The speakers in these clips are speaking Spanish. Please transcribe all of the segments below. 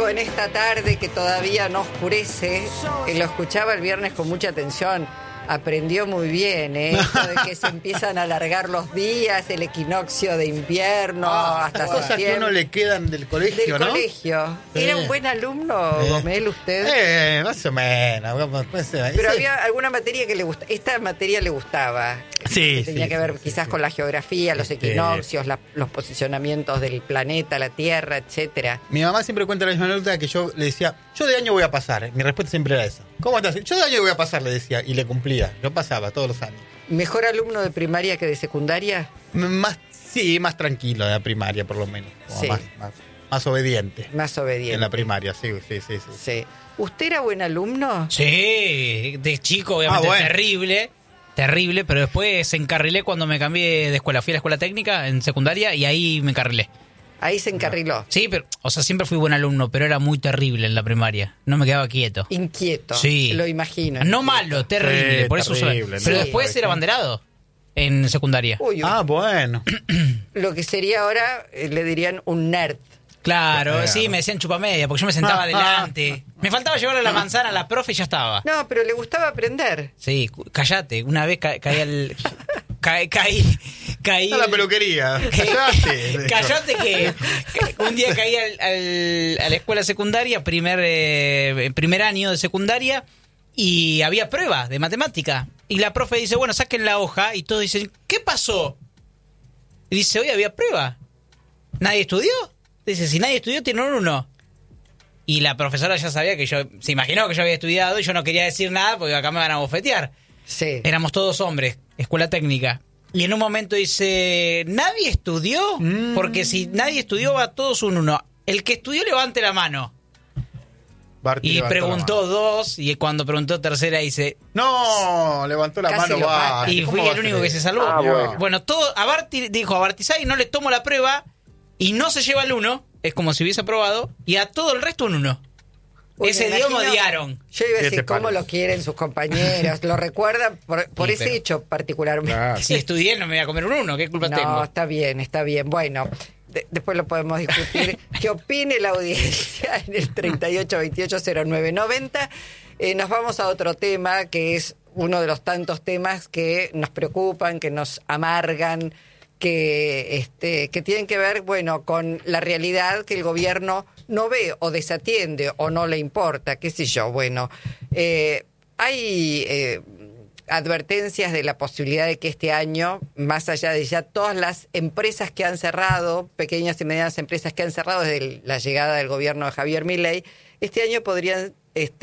Francisco en esta tarde que todavía no oscurece, lo escuchaba el viernes con mucha atención. Aprendió muy bien, esto de que se empiezan a alargar los días, el equinoccio de invierno, hasta cosas septiembre. que a uno le quedan del colegio, ¿no? Colegio. ¿Era un buen alumno, Gomel, usted? Más o menos. Pero había alguna materia que le gustaba. Esta materia le gustaba. Sí, Tenía que ver quizás con la geografía, los equinoccios, los posicionamientos del planeta, la Tierra, etcétera. Mi mamá siempre cuenta la misma anécdota que yo le decía, yo de año voy a pasar. Mi respuesta siempre era esa. ¿Cómo estás? Yo de año voy a pasar, le decía, y le cumplía. Yo pasaba todos los años. ¿Mejor alumno de primaria que de secundaria? Más tranquilo de la primaria, por lo menos. Sí. Más obediente. Más obediente. En la primaria, sí. ¿Usted era buen alumno? Sí, de chico, obviamente, bueno. terrible, pero después encarrilé cuando me cambié de escuela. Fui a la escuela técnica en secundaria y ahí me encarrilé. Ahí se encarriló. Sí, pero, siempre fui buen alumno, pero era muy terrible en la primaria. No me quedaba quieto. Inquieto. Sí. Lo imagino. No inquieto. malo, terrible. Sí, por eso terrible, pero ¿no? después era abanderado en secundaria. Uy, Bueno. lo que sería ahora, le dirían un nerd. Claro, sí, me decían chupamedia, porque yo me sentaba adelante. Me faltaba llevarle la manzana a la profe y ya estaba. No, pero le gustaba aprender. Sí, cállate. Una vez caí al... Caí A la peluquería. Cállate que un día caí a la escuela secundaria, primer año de secundaria, y había prueba de matemática. Y la profe dice, bueno, saquen la hoja, y todos dicen, ¿qué pasó? Y dice, hoy había prueba. ¿Nadie estudió? Dice, si nadie estudió, tiene un 1. Y la profesora ya sabía que se imaginó que yo había estudiado, y yo no quería decir nada porque acá me van a bofetear. Sí. Éramos todos hombres, escuela técnica. Y en un momento dice, ¿nadie estudió? Porque si nadie estudió va todos un 1. El que estudió levante la mano. Barty Y preguntó 2, y cuando preguntó tercera dice... No, levantó la Casi mano, lo mata. Barty. Y ¿Cómo fui va a el único hacer que se eso? salvó. Bueno, a Barty dijo, a Bartizay no le tomo la prueba, y no se lleva el 1, es como si hubiese aprobado, y a todo el resto un 1. Uy, Ese me día me imagino- odiaron. Yo iba a ¿Qué decir te cómo parece? lo quieren sus compañeros, lo recuerdan por Sí, ese pero- hecho particularmente. Claro. Si estudié no me voy a comer un 1, ¿qué culpa No, tengo? está bien. Bueno, después lo podemos discutir. ¿Qué opine la audiencia en el 38280990? Nos vamos a otro tema que es uno de los tantos temas que nos preocupan, que nos amargan, que tienen que ver, bueno, con la realidad que el gobierno no ve o desatiende o no le importa, qué sé yo. Bueno, hay advertencias de la posibilidad de que este año, más allá de ya todas las empresas que han cerrado, pequeñas y medianas empresas que han cerrado desde la llegada del gobierno de Javier Milei, este año podrían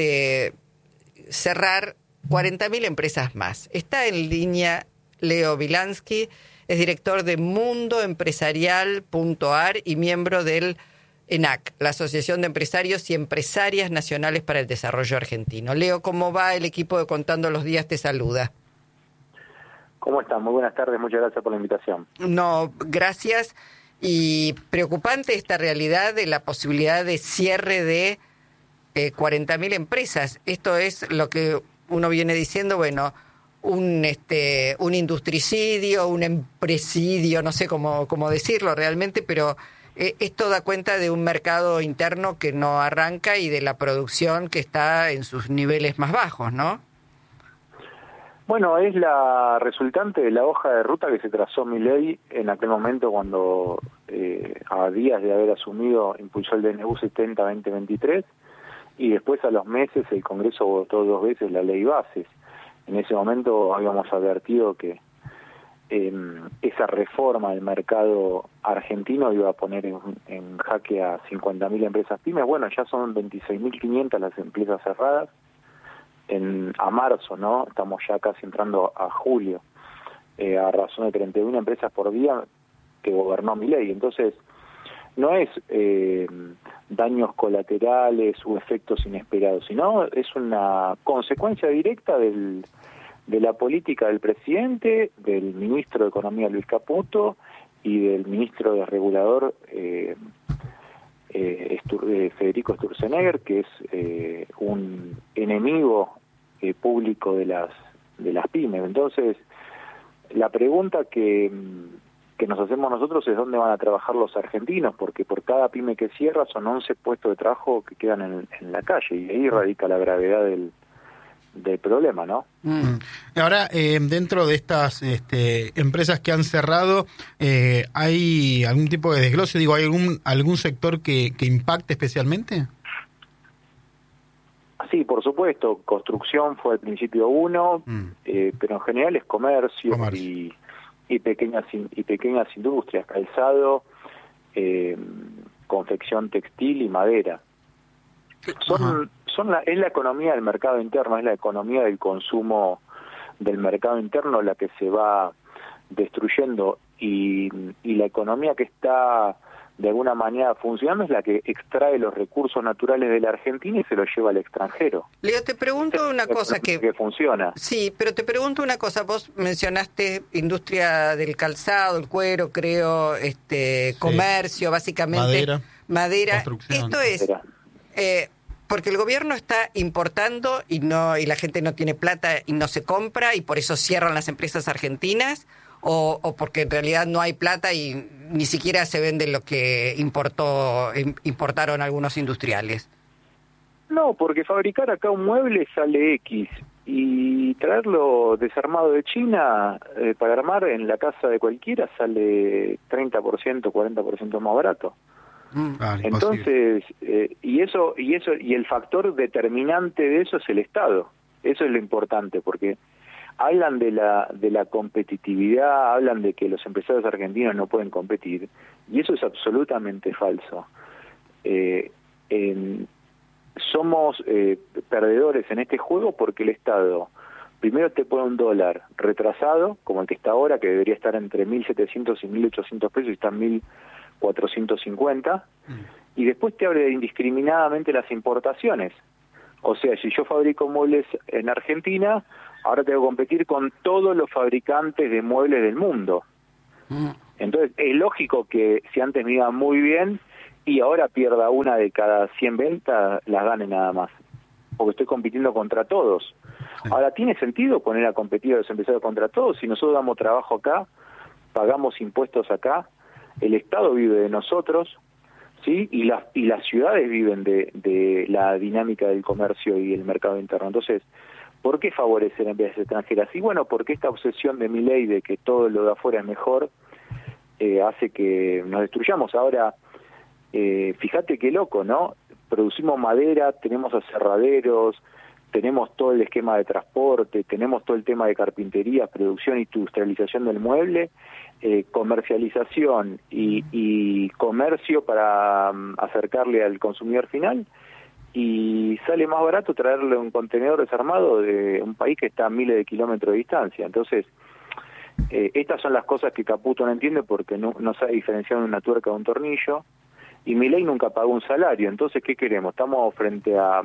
cerrar 40.000 empresas más. Está en línea Leo Wilansky, es director de mundoempresarial.ar y miembro del ENAC, la Asociación de Empresarios y Empresarias Nacionales para el Desarrollo Argentino. Leo, ¿cómo va? El equipo de Contando los Días te saluda. ¿Cómo están? Muy buenas tardes, muchas gracias por la invitación. No, gracias. Y preocupante esta realidad de la posibilidad de cierre de 40.000 empresas. Esto es lo que uno viene diciendo, bueno, un industricidio, un empresidio, no sé cómo decirlo realmente, pero esto da cuenta de un mercado interno que no arranca y de la producción que está en sus niveles más bajos, ¿no? Bueno, es la resultante de la hoja de ruta que se trazó Milei en aquel momento cuando, a días de haber asumido, impulsó el DNU 70-2023 y después a los meses el Congreso votó 2 veces la ley bases. En ese momento habíamos advertido que esa reforma del mercado argentino iba a poner en jaque a 50.000 empresas pymes. Bueno, ya son 26.500 las empresas cerradas a marzo, ¿no? Estamos ya casi entrando a julio, a razón de 31 empresas por día que gobernó Milei. Entonces, no es daños colaterales u efectos inesperados, sino es una consecuencia directa de la política del presidente, del ministro de Economía Luis Caputo y del ministro de Regulador Federico Sturzenegger, que es un enemigo público de las pymes. Entonces, la pregunta que que nos hacemos nosotros es dónde van a trabajar los argentinos, porque por cada pyme que cierra son 11 puestos de trabajo que quedan en la calle, y ahí radica la gravedad del problema, ¿no? Ahora, dentro de estas empresas que han cerrado, ¿hay algún tipo de desglose? Digo, ¿hay algún sector que impacte especialmente? Sí, por supuesto. Construcción fue al principio uno, pero en general es comercio. Y pequeñas industrias, calzado, confección textil y madera. Es la economía del mercado interno, es la economía del consumo del mercado interno la que se va destruyendo, y la economía que está de alguna manera funcionando es la que extrae los recursos naturales de la Argentina y se los lleva al extranjero. Leo, te pregunto una cosa que funciona. Sí, pero te pregunto una cosa. Vos mencionaste industria del calzado, el cuero, creo, comercio, básicamente. Madera. Esto es porque el gobierno está importando y la gente no tiene plata y no se compra y por eso cierran las empresas argentinas, o porque en realidad no hay plata y ni siquiera se vende lo que importaron algunos industriales. No, porque fabricar acá un mueble sale X y traerlo desarmado de China para armar en la casa de cualquiera sale 30%, 40% más barato. Entonces, y el factor determinante de eso es el Estado. Eso es lo importante, porque hablan de la competitividad, hablan de que los empresarios argentinos no pueden competir, y eso es absolutamente falso. Somos perdedores en este juego porque el Estado primero te pone un dólar retrasado, como el que está ahora, que debería estar entre 1.700 y 1.800 pesos, y está en 1.450, y después te abre indiscriminadamente las importaciones. O sea, si yo fabrico muebles en Argentina, ahora tengo que competir con todos los fabricantes de muebles del mundo. Entonces, es lógico que si antes me iba muy bien y ahora pierda una de cada 100 ventas, las gane nada más, porque estoy compitiendo contra todos. Ahora, ¿tiene sentido poner a competir a los empresarios contra todos? Si nosotros damos trabajo acá, pagamos impuestos acá, el Estado vive de nosotros, ¿sí? Y las ciudades viven de la dinámica del comercio y el mercado interno. Entonces, ¿por qué favorecer empresas extranjeras? Y bueno, porque esta obsesión de Milei de que todo lo de afuera es mejor hace que nos destruyamos. Ahora, fíjate qué loco, ¿no? Producimos madera, tenemos aserraderos, tenemos todo el esquema de transporte, tenemos todo el tema de carpintería, producción e industrialización del mueble, comercialización y comercio para acercarle al consumidor final, y sale más barato traerle un contenedor desarmado de un país que está a miles de kilómetros de distancia. Entonces, estas son las cosas que Caputo no entiende, porque no sabe diferenciar una tuerca de un tornillo, y Milei nunca pagó un salario. Entonces, ¿qué queremos? Estamos frente a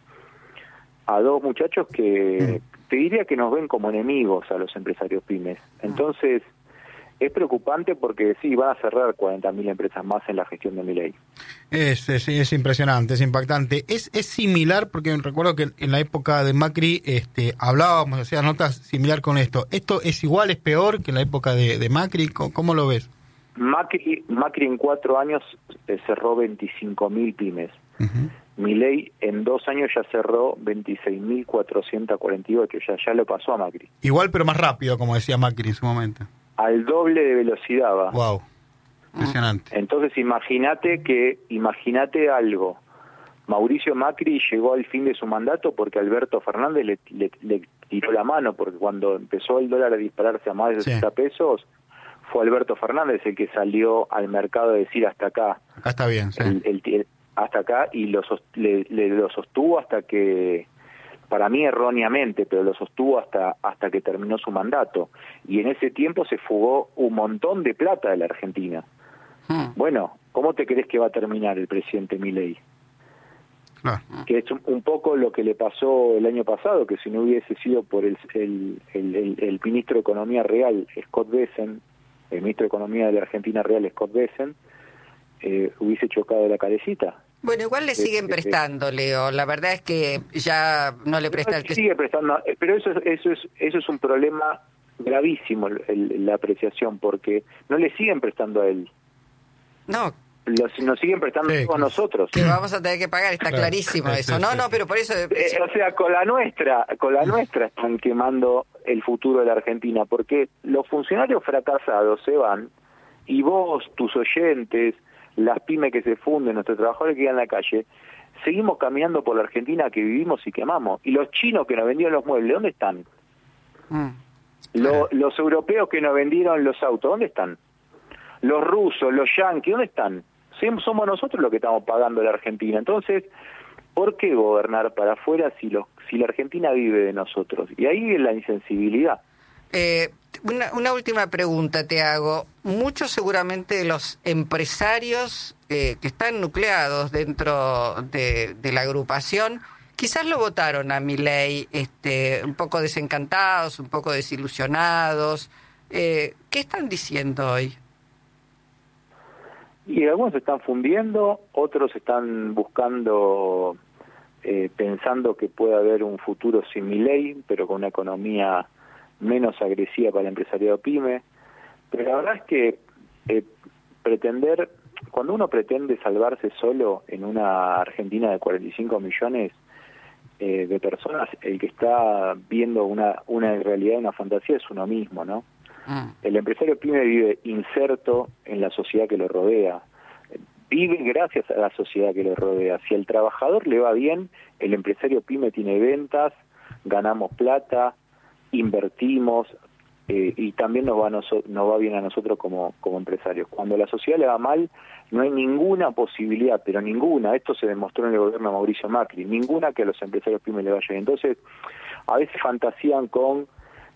dos muchachos que te diría que nos ven como enemigos a los empresarios pymes. Entonces, es preocupante porque sí, van a cerrar 40.000 empresas más en la gestión de Milei. Es impresionante, es impactante. Es similar, porque recuerdo que en la época de Macri hablábamos, hacía notas similar con esto. ¿Esto es igual, es peor que en la época de Macri? ¿Cómo lo ves? Macri en 4 años cerró 25.000 pymes. Milei en 2 años ya cerró 26.448, ya lo pasó a Macri. Igual, pero más rápido, como decía Macri en su momento. Al doble de velocidad va. Wow, impresionante. Entonces imagínate algo. Mauricio Macri llegó al fin de su mandato porque Alberto Fernández le tiró la mano, porque cuando empezó el dólar a dispararse a más de 60 pesos, fue Alberto Fernández el que salió al mercado a decir hasta acá. Acá está bien, sí. Hasta acá, y lo sostuvo hasta que, para mí erróneamente, pero lo sostuvo hasta que terminó su mandato. Y en ese tiempo se fugó un montón de plata de la Argentina. Bueno, ¿cómo te crees que va a terminar el presidente Milei? Que es un poco lo que le pasó el año pasado, que si no hubiese sido por el ministro de Economía real, Scott Bessent, el ministro de Economía de la Argentina real, Scott Bessent, hubiese chocado la carecita. Bueno, igual le siguen prestando, Leo. La verdad es que ya no le presta el... Sigue prestando, pero eso es un problema gravísimo la apreciación, porque no le siguen prestando a él. No. Nos siguen prestando a nosotros. Que vamos a tener que pagar, está clarísimo eso. No, pero por eso... o sea, con la nuestra están quemando el futuro de la Argentina, porque los funcionarios fracasados se van, y vos, tus oyentes, las pymes que se funden, nuestros trabajadores que quedan en la calle, seguimos caminando por la Argentina que vivimos y que amamos. Y los chinos que nos vendieron los muebles, ¿dónde están? Los europeos que nos vendieron los autos, ¿dónde están? Los rusos, los yanquis, ¿dónde están? Somos nosotros los que estamos pagando la Argentina. Entonces, ¿por qué gobernar para afuera si la Argentina vive de nosotros? Y ahí es la insensibilidad. Una última pregunta te hago. Muchos seguramente de los empresarios que están nucleados dentro de la agrupación, quizás lo votaron a Milei un poco desencantados, un poco desilusionados. ¿Qué están diciendo hoy? Y algunos se están fundiendo, otros están buscando, pensando que puede haber un futuro sin Milei, pero con una economía menos agresiva para el empresariado pyme. Pero la verdad es que cuando uno pretende salvarse solo en una Argentina de 45 millones de personas, el que está viendo una realidad, una fantasía, es uno mismo, ¿no? El empresario pyme vive inserto en la sociedad que lo rodea, vive gracias a la sociedad que lo rodea. Si al trabajador le va bien, el empresario pyme tiene ventas, ganamos plata, invertimos, y también nos va bien a nosotros como empresarios. Cuando a la sociedad le va mal, no hay ninguna posibilidad, pero ninguna, esto se demostró en el gobierno de Mauricio Macri, ninguna que a los empresarios pyme le vaya bien. Entonces, a veces fantasían con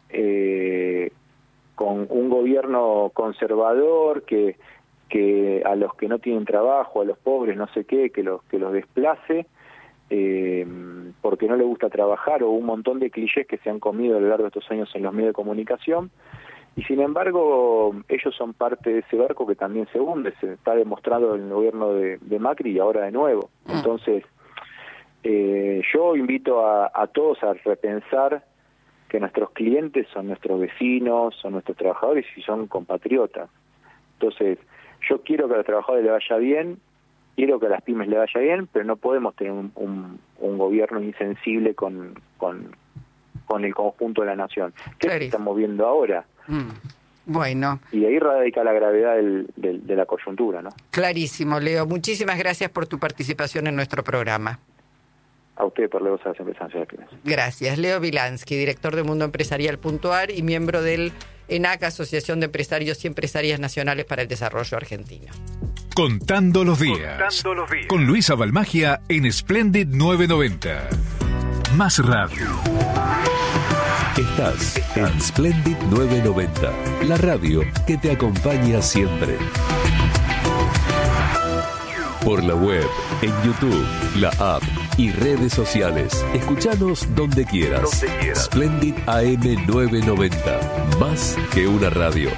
un gobierno conservador que a los que no tienen trabajo, a los pobres, no sé qué, que los desplace porque no les gusta trabajar, o un montón de clichés que se han comido a lo largo de estos años en los medios de comunicación, y sin embargo ellos son parte de ese barco que también se hunde. Se está demostrado en el gobierno de Macri y ahora de nuevo. Entonces yo invito a todos a repensar que nuestros clientes son nuestros vecinos, son nuestros trabajadores y son compatriotas. Entonces, yo quiero que a los trabajadores les vaya bien, quiero que a las pymes les vaya bien, pero no podemos tener un gobierno insensible con el conjunto de la nación. ¿Qué es lo que estamos viendo ahora? Bueno. Y ahí radica la gravedad de la coyuntura, ¿no? Clarísimo, Leo. Muchísimas gracias por tu participación en nuestro programa. A usted por la voz de las empresas nacionales. Gracias. Leo Vilansky, director de Mundo Empresarial.ar y miembro del ENAC, Asociación de Empresarios y Empresarias Nacionales para el Desarrollo Argentino. Contando los días. Con Luisa Balmagia en Splendid 990. Más radio. Estás en Splendid 990, la radio que te acompaña siempre. Por la web, en YouTube, la app y redes sociales. Escuchanos donde quieras. Splendid AM 990. Más que una radio.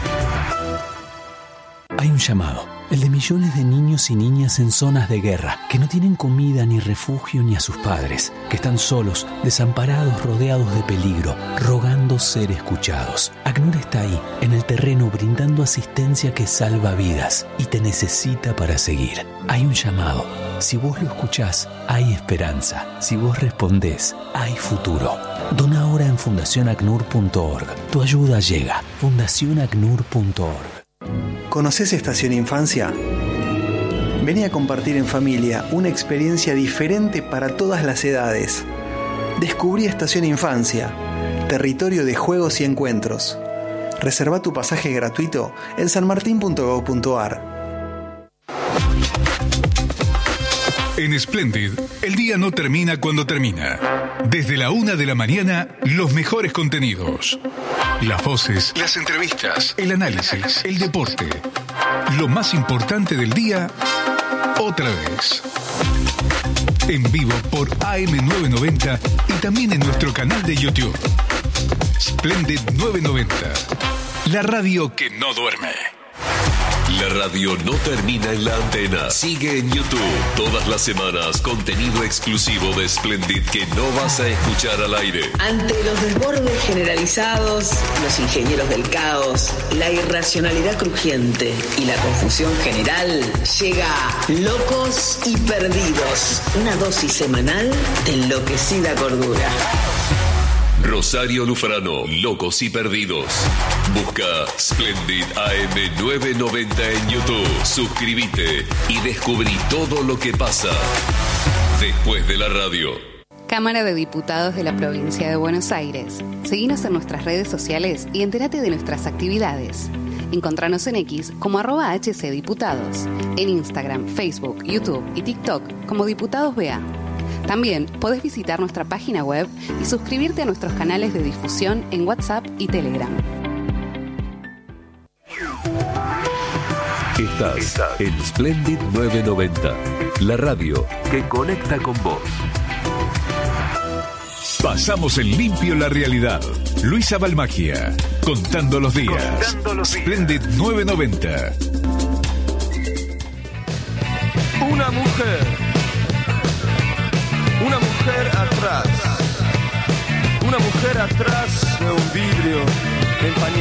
Hay un llamado, el de millones de niños y niñas en zonas de guerra, que no tienen comida ni refugio ni a sus padres, que están solos, desamparados, rodeados de peligro, rogando ser escuchados. ACNUR está ahí, en el terreno, brindando asistencia que salva vidas y te necesita para seguir. Hay un llamado. Si vos lo escuchás, hay esperanza. Si vos respondés, hay futuro. Dona ahora en fundacionacnur.org. Tu ayuda llega. fundacionacnur.org. ¿Conoces Estación Infancia? Vení a compartir en familia una experiencia diferente para todas las edades. Descubrí Estación Infancia, territorio de juegos y encuentros. Reserva tu pasaje gratuito en sanmartin.gov.ar. En Splendid, el día no termina cuando termina. Desde la 1 de la mañana, los mejores contenidos. Las voces, las entrevistas, el análisis, el deporte. Lo más importante del día, otra vez. En vivo por AM990 y también en nuestro canal de YouTube. Splendid 990, la radio que no duerme. La radio no termina en la antena. Sigue en YouTube. Todas las semanas, contenido exclusivo de Splendid que no vas a escuchar al aire. Ante los desbordes generalizados, los ingenieros del caos, la irracionalidad crujiente y la confusión general, llega Locos y Perdidos. Una dosis semanal de enloquecida cordura. Rosario Lufrano, Locos y Perdidos. Busca Splendid AM 990 en YouTube. Suscríbete y descubrí todo lo que pasa después de la radio. Cámara de Diputados de la Provincia de Buenos Aires. Seguinos en nuestras redes sociales y entérate de nuestras actividades. Encontranos en X como @HCDiputados. En Instagram, Facebook, YouTube y TikTok como Diputados BA. También podés visitar nuestra página web y suscribirte a nuestros canales de difusión en WhatsApp y Telegram. Estás en Splendid 990, la radio que conecta con vos. Pasamos en limpio la realidad. Luisa Balmagia, contando los días. Splendid 990. Una mujer atrás de un vidrio empañado.